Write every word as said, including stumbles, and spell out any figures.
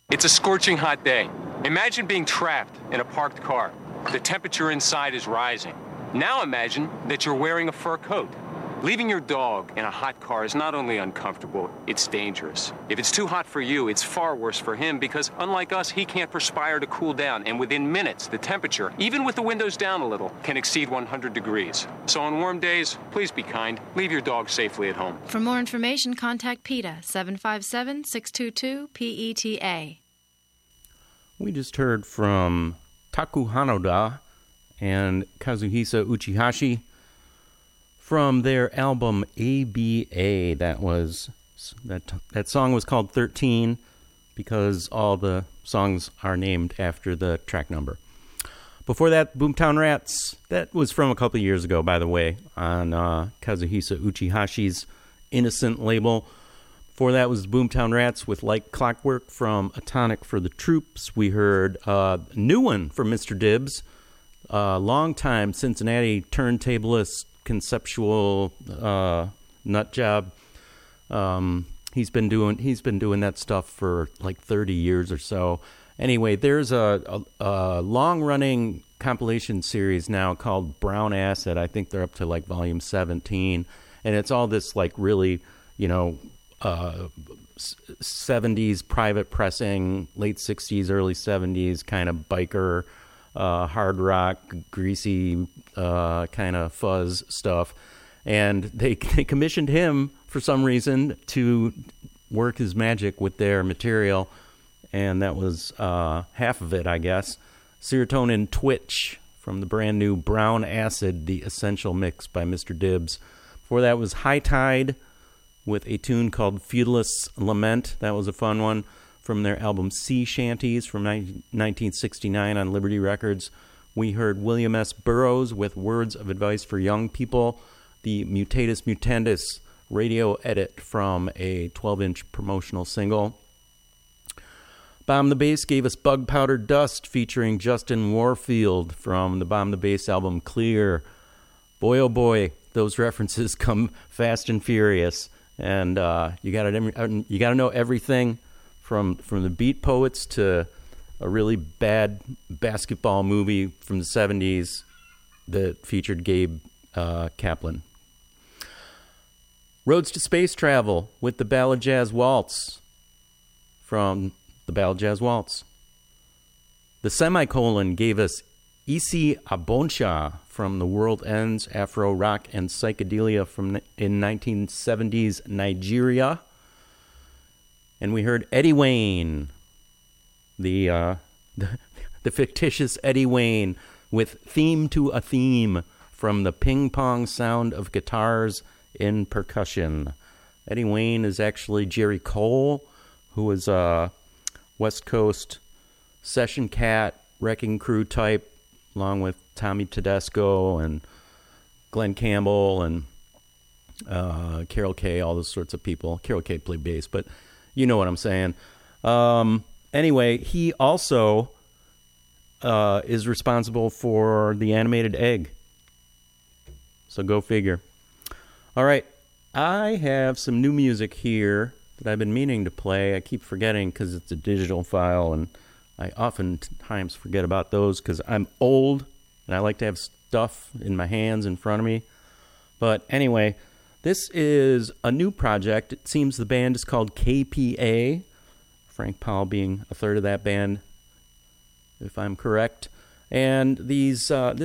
It's a scorching hot day. Imagine being trapped in a parked car. The temperature inside is rising. Now imagine that you're wearing a fur coat. Leaving your dog in a hot car is not only uncomfortable, it's dangerous. If it's too hot for you, it's far worse for him because, unlike us, he can't perspire to cool down, and within minutes, the temperature, even with the windows down a little, can exceed one hundred degrees. So on warm days, please be kind. Leave your dog safely at home. For more information, contact PETA, seven five seven, six two two, P E T A. We just heard from Taku Hanoda and Kazuhisa Uchihashi from their album A B A. That was that that song was called thirteen because all the songs are named after the track number. Before that, Boomtown Rats. That was from a couple of years ago, by the way, on uh, Kazuhisa Uchihashi's Innocent label. Before that was Boomtown Rats with Like Clockwork from A Tonic for the Troops. We heard uh, a new one from Mister Dibbs, a uh, long-time Cincinnati turntablist, conceptual uh, nut job. Um, he's been doing he's been doing that stuff for like thirty years or so. Anyway, there's a, a, a long-running compilation series now called Brown Acid. I think they're up to like volume seventeen, and it's all this like really, you know, uh, seventies private pressing, late sixties, early seventies kind of biker, uh, hard rock, greasy uh, kind of fuzz stuff. And they, they commissioned him for some reason to work his magic with their material. And that was uh, half of it, I guess. Serotonin Twitch from the brand new Brown Acid, the Essential Mix by Mister Dibbs. Before that was High Tide with a tune called Feudalist Lament. That was a fun one from their album Sea Shanties from nineteen sixty-nine on Liberty Records. We heard William S. Burroughs with Words of Advice for Young People, the Mutatis Mutandis radio edit from a twelve-inch promotional single. Bomb the Bass gave us Bug Powder Dust featuring Justin Warfield from the Bomb the Bass album Clear. Boy, oh boy, those references come fast and furious. And uh, you got you got to know everything from from the Beat Poets to a really bad basketball movie from the seventies that featured Gabe uh, Kaplan. Roads to Space Travel with the Ballad Jazz Waltz from the Ballad Jazz Waltz. The Semicolon gave us Isi Abonsha from The World Ends, Afro Rock and Psychedelia from in nineteen seventies Nigeria. And we heard Eddie Wayne, the, uh, the, the fictitious Eddie Wayne, with Theme to a Theme from the Ping Pong Sound of Guitars in Percussion. Eddie Wayne is actually Jerry Cole, who was a West Coast session cat, wrecking crew type, along with Tommy Tedesco and Glenn Campbell and uh, Carol Kay, all those sorts of people. Carol Kay played bass, but you know what I'm saying. Um, anyway, he also uh, is responsible for the animated Egg. So go figure. All right, I have some new music here that I've been meaning to play. I keep forgetting because it's a digital file, and I oftentimes forget about those because I'm old and I like to have stuff in my hands in front of me. But anyway, this is a new project. It seems the band is called K P A, Frank Powell being a third of that band, if I'm correct. And these uh, this